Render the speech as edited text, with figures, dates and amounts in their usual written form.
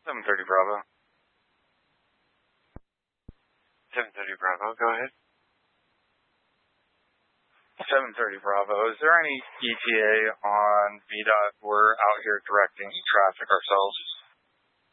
730 Bravo. 730 Bravo, go ahead. 730 Bravo. Is there any ETA on VDOT? We're out here directing traffic ourselves.